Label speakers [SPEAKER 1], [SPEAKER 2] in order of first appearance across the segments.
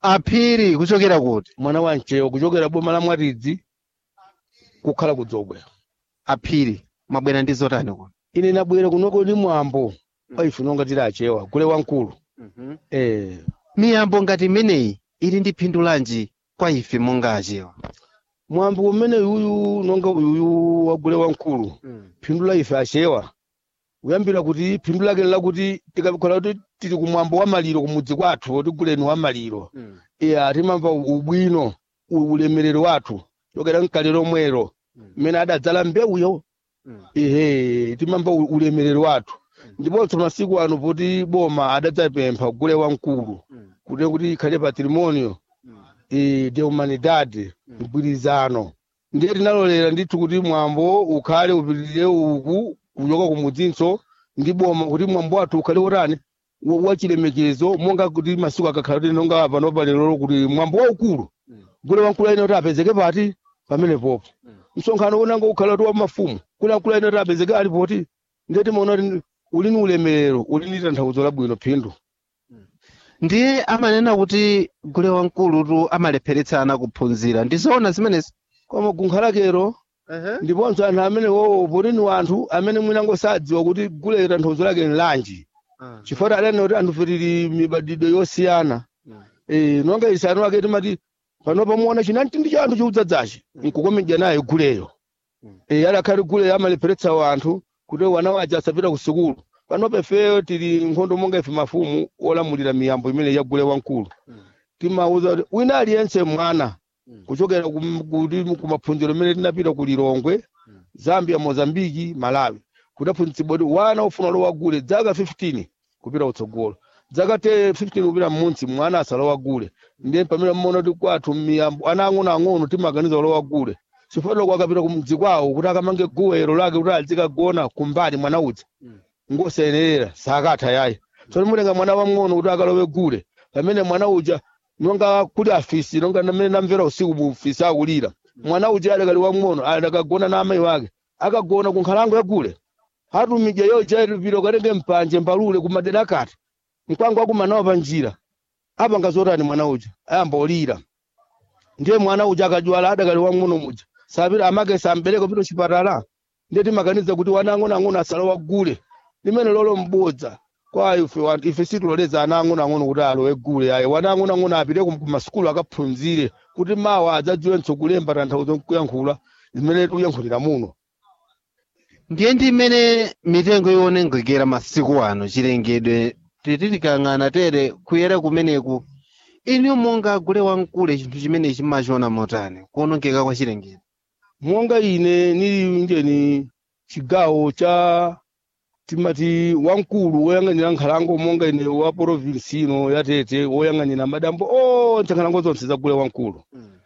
[SPEAKER 1] Aphiri kuchokera kuti?
[SPEAKER 2] mwana wa Nchewa kuchokera boma la Mwatidzi kukhala kudzobwe.
[SPEAKER 1] Aphiri mwabwera ndi zotani kuti?
[SPEAKER 2] Ine nabwera kunoko ndi mwambo paife nonga tili achewa gule wamkulu.
[SPEAKER 1] Miyambo ngati imeneyi ili ndi phindu lanji kwa ife monga achewa?
[SPEAKER 2] Mwambo umene uyu nonga uyu wa gule wamkulu phindu la ife achewa kuyambira kuti phindu lake lakuti tikakhala kuti tili kumwambo wa maliro kumudzi kwathu oti guleni wa maliro timamva ubwino ulemerero wathu chokera mkale lomwero mmene adadzala mbewuyo timamva ulemerero wathu. Ndiponso masiku ano poti boma adadzapempha gule wamkulu kuti ikhale patrimonio de humanidade mgwirizano ndiye tinalolera ndithu kuti mwambo ukhale upitirire uku kuchoka kumudzinso ndi boma kuti mwambo wathu ukhale utani wachilemekezo monga kuti masiku akakhala kuti nonga panopa lero kuti mwambo waukulu gule wamkulu aine kuti apezeke pati pamenepopo. Msonkhano unango ukhala kuti wa mafumu gule wamkulu aine kuti apezeke alipoti ndiye timaona kuti uli ni ulemerero uli ni tanthauzo labwino phindu.
[SPEAKER 1] Ndiye amanena kuti gule wamkulu tu amalepheretsa ana kuphunzira ndizoona zimenezi?
[SPEAKER 2] Koma kunkhalakero ndiponso anthu amene poti ni wanthu amene mwinango sadziwa kuti gule tanthauzo lake ni lanji chifukwa adanena kuti anthu tili mibadwidwe yosiyana. Nonga isanu ake timati panopa muona chinanti ndi chanthu chiudzadzachi nkukomedya naye guleyo. Adakhale guleyo amalepheretsa wanthu kuti wana waja asapita ku sukulu. Panopa ifeyo tili nkhondo monga ife mafumu olamulira miyambo imene ya gule wamkulu timauza kuti wina aliyense mwana kuchokera kumaphunziro imene tinapita ku Lilongwe, Zambia, Mozambiki, Malawi kudaphunzitsidwa kuti wana ufuna lowa gule dzaka 15 kupita utsogolo dzaka 15 kupita mmunsi mwana asalowa gule. Ndiye pamene mmaona kuti kwathu miyambo ana ang'ono timaganiza lowa gule chifukwa kwa akapita kumudzi kwawo kuti akamange guwero lake kuti adzikagona kumbali mwana udzi ngosenerera sakatha yayi. Tsono mulenga mwana wamng'ono kuti akalowe gule pamene mwana uja nonga kuti afisi nonga namene namvera usiku mu ofisi akulira mwana uja adakali wamng'ono adakagona na amayi wake akagona ku nkhalango ya gule hatumija yoja ilipiro katenge mpanje mbalule kumadera kati mkwango akumanawa pa njira apanga zotani mwana uja ayamba olira. Ndiye mwana uja akajwala adakali wamng'ono muja sapita amake sambereka pito chipatala. Ndiye timaganiza kuti wana ang'ono asalowa gule limene lolo mbodza kwa ife sitiloleza ana ang'ono kuti alowe gule ayi wana ang'ono apite kumasukulu akaphunzire kuti mawa adzadziwenso kulemba tanthauzo kuyankhula zimene tikuyankhulira muno.
[SPEAKER 1] Ndiye ndi imene mitengo yonongekera masiku ano chilengedwe titikang'ana tere kuyera kumeneku inu monga gule wamkulu chinthu chimene chimachiona motani kuonongeka kwa chilengedwe?
[SPEAKER 2] Monga ine nili njeni chigawo cha timati wamkulu woyang'anira nkhalango monga ine wa province ino ya Tete woyang'anira madambo onse nkhalango zonse za gule wamkulu.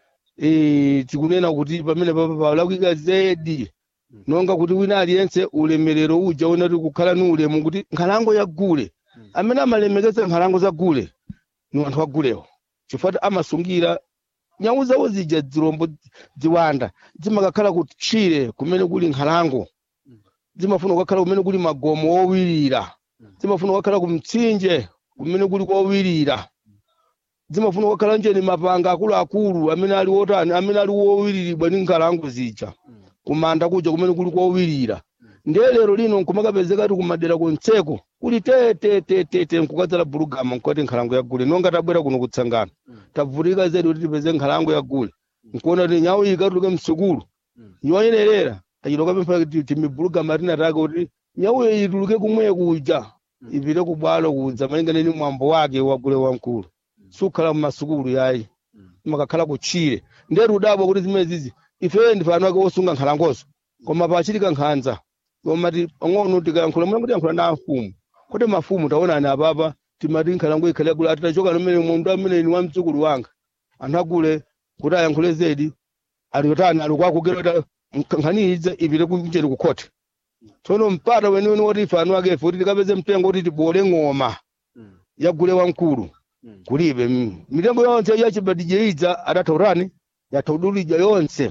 [SPEAKER 2] Tikunena kuti pamene palakwika zedi nonga kuti wina aliyense ulemerero uja wina kuti kukhala ni ulemu kuti nkhalango ya gule amene amalemekeza nkhalango za gule ni anthu a gulewo chifukwa amasungira nyawu zawo zija zirombo ziwanda zimakakhala kutchire kumene kuli nkhalango zimafuna kukakhala kumene kuli magomo owirira zimafuna kukakhala ku mtsinje kumene kuli kowirira zimafuna kukakhala njeni mapanga akuluakulu amene ali wotani amene ali wowiriridwa ndi nkhalango zija kumanda kuja kumene kuli kowirira. Ndiye lero lino nkumakapezeka kuti kumadera kontseko kuli tete nkukadzala bulugama nkwati nkhalango ya gule nonga tabwera kuno kutsangana tavutika zedi kuti tipeze nkhalango ya gule nkuona kuti nyawu ikatuluke msukulu yoyenerera tachiloka pempha kuti timibulugama tinataka kuti nyawu ituluke kumwe kuja ipite kubwalo kudza malingana ni mwambo wake wa gule wamkulu sukhala mmasukulu yayi makakhala kutchire. Ndiye rudabo kuti zimene zizi ife ndifano wake wosunga nkhalangozo koma pachitika nkhanza koma ang'ono tikayankhula mwana kuti yankhula na mfumu kuti mafumu taonani apapa timati nkhalango ikhale gule atitachoka nomene mundu amene ni wamdzukulu wanga anthu agule kuti ayankhule zedi aliyotani alikwakugera nkhani idza ipite kunjeri kukhoti. Tsono mpata weniweni woti ifano wake kuti tikapeze mtengo kuti tibole ng'oma ya gule wamkulu kulibe mitengo yonse yachibadije idza adathaurani yathaudulija yonse.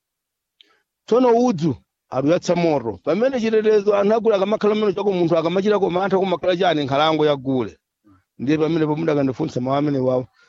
[SPEAKER 2] Tsono udzu aluyatsa moto pamene chitetezo anthu agule akamakhala mmene chako munthu akamachitako mantha kumakhala chani nkhalango ya gule. Ndiye pamene pamuda kandifunsa mawu amene wawo